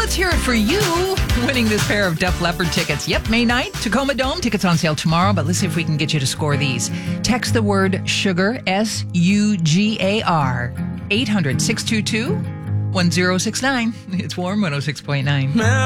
let's hear it for you winning this pair of Def Leppard tickets. Yep, May 9th, Tacoma Dome. Tickets on sale tomorrow, but let's see if we can get you to score these. Text the word SUGAR, SUGAR, 800-622-1069. It's Warm 106.9.